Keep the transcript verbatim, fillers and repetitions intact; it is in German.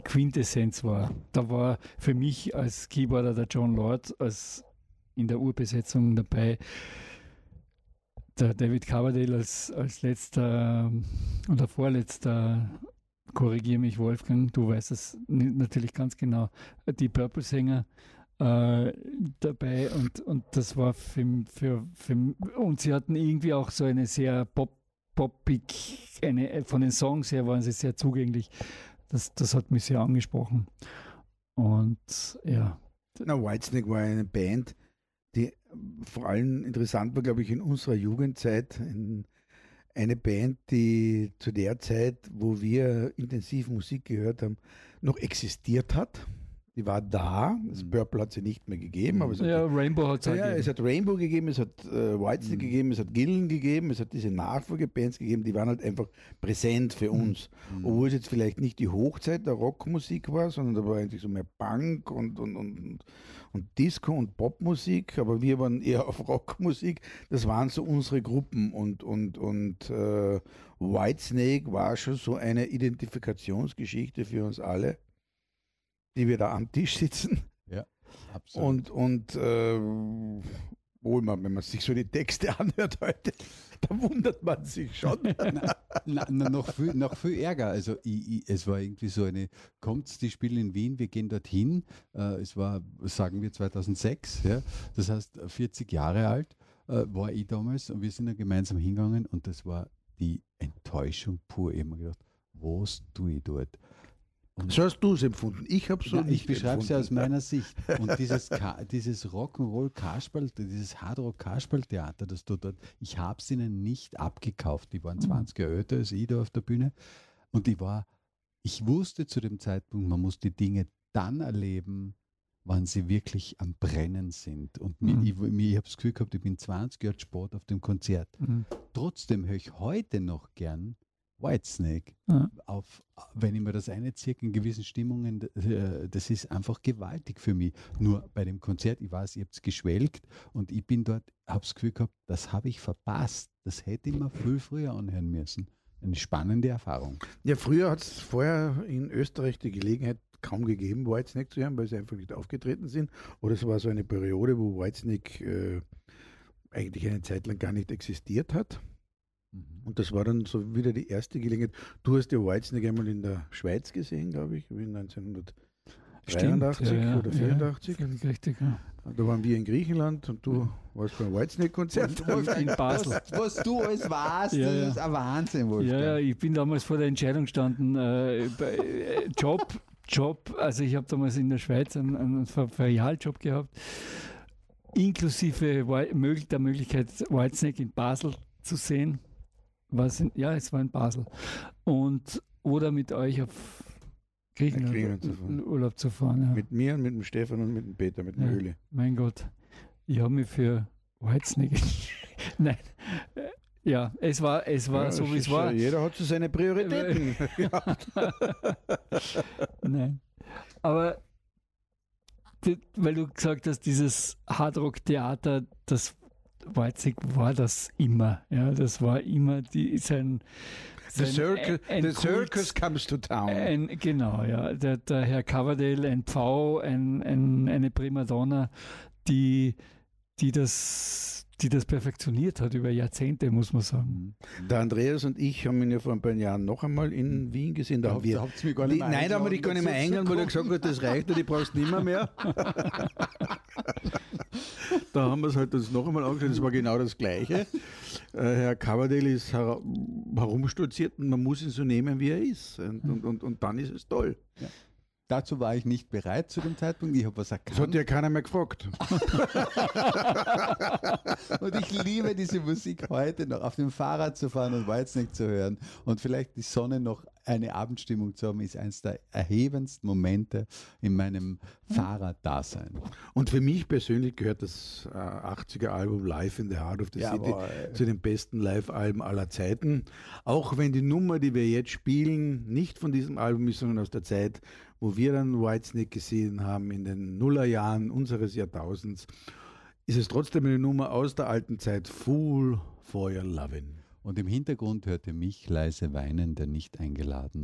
Quintessenz war. Da war für mich als Keyboarder der John Lord als in der Urbesetzung dabei, der David Coverdale als, als letzter oder vorletzter, korrigiere mich Wolfgang, du weißt es natürlich ganz genau, die Purple-Sänger äh, dabei und, und das war für, für, für und sie hatten irgendwie auch so eine sehr pop, poppig, eine, von den Songs her waren sie sehr zugänglich. Das, das hat mich sehr angesprochen. Und ja. Na, Whitesnake war eine Band, die vor allem interessant war, glaube ich, in unserer Jugendzeit. In eine Band, die zu der Zeit, wo wir intensiv Musik gehört haben, noch existiert hat. Die war da. Das Purple hat sie nicht mehr gegeben. Aber es hat ja, die, Rainbow hat es ja, gegeben. Es hat Rainbow gegeben, es hat äh, Whitesnake mhm. gegeben, es hat Gillan gegeben, es hat diese Nachfolgebands gegeben, die waren halt einfach präsent für uns. Mhm. Obwohl es jetzt vielleicht nicht die Hochzeit der Rockmusik war, sondern da war eigentlich so mehr Punk und, und, und, und Disco und Popmusik, aber wir waren eher auf Rockmusik. Das waren so unsere Gruppen und, und, und äh, Whitesnake war schon so eine Identifikationsgeschichte für uns alle, die wir da am Tisch sitzen. Ja, absolut. Und, und äh, wohl man, wenn man sich so die Texte anhört heute, da wundert man sich schon. na, na, na, noch, viel, noch viel Ärger. Also ich, ich, es war irgendwie so eine, kommt's, die spielen in Wien, wir gehen dorthin. Äh, es war, sagen wir, zweitausendsechs, ja, das heißt vierzig Jahre alt äh, war ich damals und wir sind dann gemeinsam hingegangen und das war die Enttäuschung pur. Ich habe mir gedacht, was tue ich dort? Und so hast du es empfunden. Ich habe so ja, nicht Ich beschreibe es ja aus meiner Sicht. Und dieses, dieses Rock'n'Roll-Kasperl, dieses Hardrock-Kasperl-Theater, das du dort, ich habe es ihnen nicht abgekauft. Die waren zwanzig Jahre älter als ich da auf der Bühne. Und ich war, ich wusste zu dem Zeitpunkt, man muss die Dinge dann erleben, wann sie wirklich am Brennen sind. Und mir, mhm. ich, mir, ich habe das Gefühl gehabt, ich bin zwanzig Jahre Sport auf dem Konzert. Mhm. Trotzdem höre ich heute noch gern Whitesnake, ja. auf, wenn ich mir das einziehe in gewissen Stimmungen, das ist einfach gewaltig für mich. Nur bei dem Konzert, ich weiß, ihr habt es geschwelgt und ich bin dort, habe das Gefühl gehabt, das habe ich verpasst. Das hätte ich mir viel früher anhören müssen. Eine spannende Erfahrung. Ja, früher hat es vorher in Österreich die Gelegenheit kaum gegeben, Whitesnake zu hören, weil sie einfach nicht aufgetreten sind. Oder es war so eine Periode, wo Whitesnake äh, eigentlich eine Zeit lang gar nicht existiert hat. Und das war dann so wieder die erste Gelegenheit. Du hast ja Whitesnake einmal in der Schweiz gesehen, glaube ich, wie neunzehnhundertdreiundachtzig Stimmt, ja, ja, oder vierundachtzig. Ja, richtig, ja. Da waren wir in Griechenland und du warst beim Whitesnake-Konzert. In Basel. Was, was du alles warst, ja, das ist ein Wahnsinn, Wolfgang. Ja, ja, ich bin damals vor der Entscheidung gestanden, äh, bei, äh, Job, Job, also ich habe damals in der Schweiz einen, einen Ferialjob gehabt, inklusive der Möglichkeit, Whitesnake in Basel zu sehen. Was in, ja, es war in Basel. Und oder mit euch auf Griechenland, Griechenland zu fahren. Urlaub zu fahren. Ja. Mit mir und mit dem Stefan und mit dem Peter, mit dem ja, Öli. Mein Gott, ich habe mich für Whitesnake. Nein. Ja, es war, es war ja, so, wie es war. Jeder hat so seine Prioritäten. Nein. Aber die, weil du gesagt hast, dieses Hardrock-Theater, das Whitesnake war das immer. Ja, das war immer die, sein, sein the circus, ein, ein the circus comes to town. Ein, genau, ja. Der, der Herr Coverdale, ein Pfau, ein, ein, eine Primadonna, die, die, das, die das perfektioniert hat über Jahrzehnte, muss man sagen. Der Andreas und ich haben ihn ja vor ein paar Jahren noch einmal in Wien gesehen. Da da haben wir, habt ihr mich gar nicht die, nein, da haben wir dich gar nicht mehr eingeladen, weil er gesagt hat, das reicht und ich brauchst nicht mehr mehr. Da haben wir es halt uns noch einmal angeschaut, das war genau das Gleiche. Äh, Herr Coverdale ist her herumstolziert und man muss ihn so nehmen, wie er ist. Und, und, und, und dann ist es toll. Ja. Dazu war ich nicht bereit zu dem Zeitpunkt. Ich habe was erkannt. Das hat ja keiner mehr gefragt. Und ich liebe diese Musik heute noch, auf dem Fahrrad zu fahren und Whitesnake zu hören und vielleicht die Sonne noch eine Abendstimmung zu haben, ist eines der erhebendsten Momente in meinem Fahrraddasein. Und für mich persönlich gehört das äh, achtziger Album Live in the Heart of the ja, City boah, zu den besten Live-Alben aller Zeiten. Auch wenn die Nummer, die wir jetzt spielen, nicht von diesem Album ist, sondern aus der Zeit, wo wir dann Whitesnake gesehen haben in den Nullerjahren unseres Jahrtausends, ist es trotzdem eine Nummer aus der alten Zeit, Fool for Your Lovin'. Und im Hintergrund hörte mich leise weinen, der nicht eingeladen